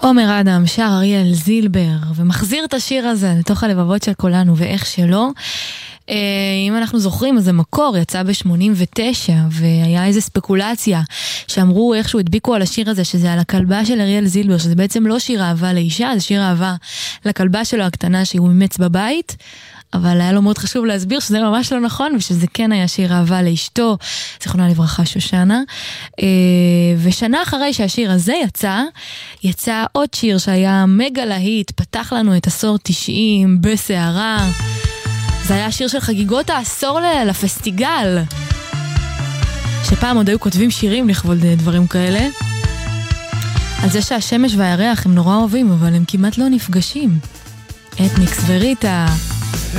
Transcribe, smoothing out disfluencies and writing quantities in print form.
עומר אדם שר אריאל זילבר ומחזיר את השיר הזה לתוך הלבבות של כולנו, ואיך שלא. אם אנחנו זוכרים, אז המקור יצא ב-89 והיה איזו ספקולציה שאמרו איכשהו הדביקו על השיר הזה שזה על הכלבה של אריאל זילבר, שזה בעצם לא שיר אהבה לאישה, זה שיר אהבה לכלבה שלו הקטנה שהוא אימץ בבית, אבל היה לו מאוד חשוב להסביר שזה ממש לא נכון, ושזה כן היה שיר אהבה לאשתו, זיכרונה לברכה שושנה. ושנה אחרי שהשיר הזה יצא עוד שיר שהיה מגה להיט, פתח לנו את עשור 90 בסערה. זה היה שיר של חגיגות העשור לפסטיגל, שפעם עוד היו כותבים שירים לכבוד דברים כאלה. על זה שהשמש והירח הם נורא אוהבים, אבל הם כמעט לא נפגשים. אתניקס וריטה.